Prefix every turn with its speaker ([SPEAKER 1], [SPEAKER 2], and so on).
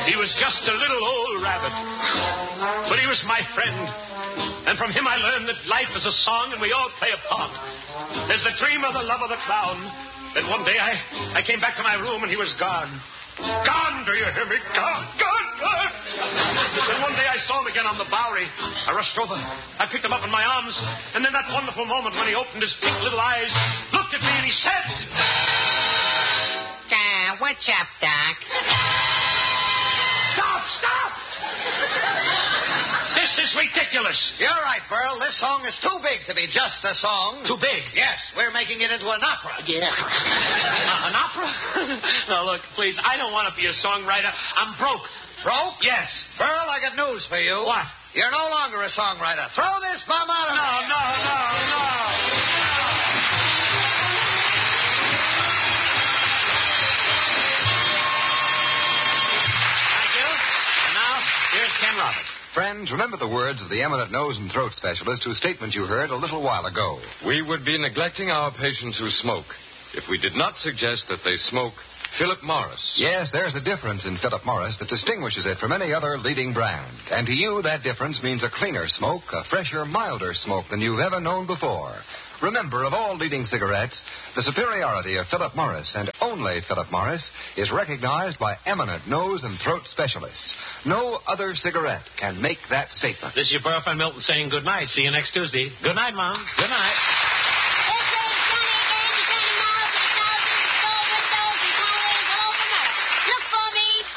[SPEAKER 1] He was just a little old rabbit. But he was my friend. And from him I learned that life is a song and we all play a part. There's the dreamer, the lover, the clown. Then one day I came back to my room and he was gone. Gone, do you hear me? Gone. Then one day I saw him again on the Bowery. I rushed over. I picked him up in my arms. And then that wonderful moment when he opened his pink little eyes, looked at me and he said...
[SPEAKER 2] What's up, Doc?
[SPEAKER 1] Stop! This is ridiculous.
[SPEAKER 3] You're right, Burl. This song is too big to be just a song.
[SPEAKER 1] Too big?
[SPEAKER 3] Yes, we're making it into an opera.
[SPEAKER 1] Yeah. An opera? No, look, please, I don't want to be a songwriter. I'm broke.
[SPEAKER 3] Broke?
[SPEAKER 1] Yes.
[SPEAKER 3] Burl, I got news for you.
[SPEAKER 1] What?
[SPEAKER 3] You're no longer a songwriter. Throw this bum out of here.
[SPEAKER 1] No. Here's Ken Roberts.
[SPEAKER 4] Friends, remember the words of the eminent nose and throat specialist whose statement you heard a little while ago.
[SPEAKER 5] We would be neglecting our patients who smoke if we did not suggest that they smoke Philip Morris.
[SPEAKER 4] Yes, there's a difference in Philip Morris that distinguishes it from any other leading brand. And to you, that difference means a cleaner smoke, a fresher, milder smoke than you've ever known before. Remember, of all leading cigarettes, the superiority of Philip Morris, and only Philip Morris, is recognized by eminent nose and throat specialists. No other cigarette can make that statement.
[SPEAKER 1] This is your boyfriend Milton saying good night. See you next Tuesday. Good night, Mom. Good night.